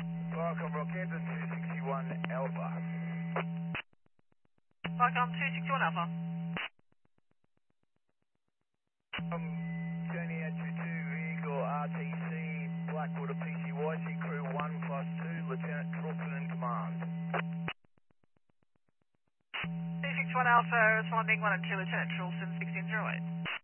Welcome, Rockhampton 261 Alpha. Welcome 261 Alpha. Journey A22 vehicle RTC Blackwater PCYC crew 1+2, Lieutenant Trilson in command. 261 Alpha responding 1 and 2 Lieutenant Trilson 1608.